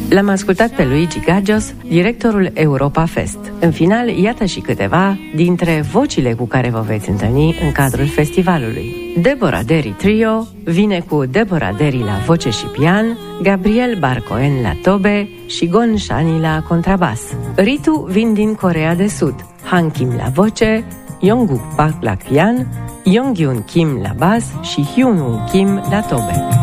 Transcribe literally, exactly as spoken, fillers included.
L-am ascultat pe Luigi Gagios, directorul Europa Fest. În final, iată și câteva dintre vocile cu care vă veți întâlni în cadrul festivalului. Deborah Derry Trio vine cu Deborah Derry la voce și pian, Gabriel Barcoen la tobe și Gon Shani la contrabas. Ritu vin din Coreea de Sud, Han Kim la voce, Yongguk Park la pian, Yonghyun Kim la bas și Hyunwoo Kim la tobe.